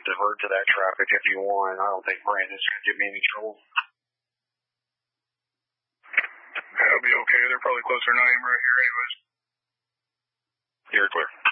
could divert to that traffic if you want. I don't think Brandon's going to get me in any trouble. That'll be okay. They're probably closer than I am right here anyways. You're clear.